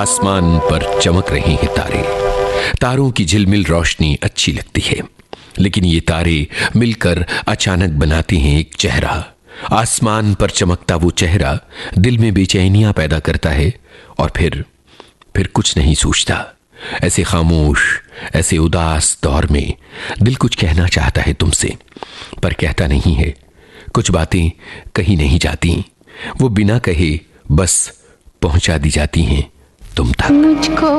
आसमान पर चमक रहे हैं तारे। तारों की झिलमिल रोशनी अच्छी लगती है, लेकिन ये तारे मिलकर अचानक बनाते हैं एक चेहरा। आसमान पर चमकता वो चेहरा दिल में बेचैनियां पैदा करता है और फिर कुछ नहीं सूझता। ऐसे खामोश, ऐसे उदास दौर में दिल कुछ कहना चाहता है तुमसे, पर कहता नहीं है। कुछ बातें कहीं नहीं जाती, वो बिना कहे बस पहुंचा दी जाती हैं तुम तक।